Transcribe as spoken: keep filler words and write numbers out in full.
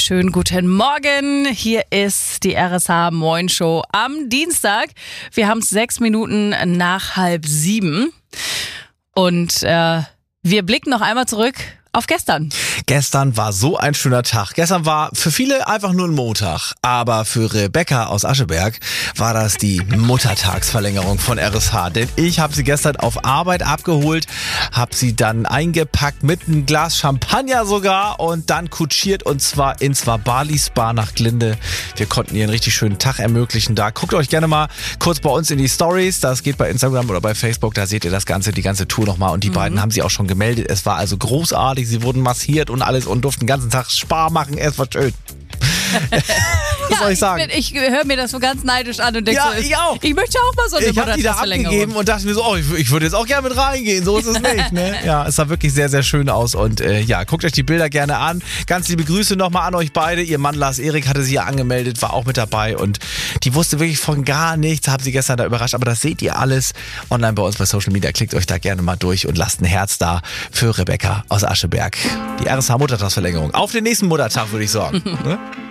wunderschönen guten Morgen. Hier ist die R S H Moin Show am Dienstag. Wir haben es sechs Minuten nach halb sieben. Und äh, wir blicken noch einmal zurück auf gestern. Gestern war so ein schöner Tag. Gestern war für viele einfach nur ein Montag. Aber für Rebecca aus Ascheberg war das die Muttertagsverlängerung von R S H. Denn ich habe sie gestern auf Arbeit abgeholt, habe sie dann eingepackt mit einem Glas Champagner sogar und dann kutschiert und zwar ins Wabali Spa nach Glinde. Wir konnten ihr einen richtig schönen Tag ermöglichen da. Guckt euch gerne mal kurz bei uns in die Stories. Das geht bei Instagram oder bei Facebook. Da seht ihr das Ganze, die ganze Tour nochmal. Und die mhm. beiden haben sie auch schon gemeldet. Es war also großartig. Sie wurden massiert und alles und durften den ganzen Tag Spa machen. Es war schön. Was ja, soll ich sagen? Ich, ich höre mir das so ganz neidisch an und denke ja, so, ich auch. Ich möchte auch mal so eine Ich habe die da abgegeben und dachte mir so, oh, ich, ich würde jetzt auch gerne mit reingehen. So ist es nicht. Ne? Ja, es sah wirklich sehr, sehr schön aus. Und äh, ja, guckt euch die Bilder gerne an. Ganz liebe Grüße nochmal an euch beide. Ihr Mann Lars Erik hatte sie ja angemeldet, war auch mit dabei. Und die wusste wirklich von gar nichts. Haben sie gestern da überrascht. Aber das seht ihr alles online bei uns bei Social Media. Klickt euch da gerne mal durch und lasst ein Herz da für Rebecca aus Ascheberg. Die R S H Muttertagsverlängerung. Auf den nächsten Muttertag, würde ich sagen. Ne?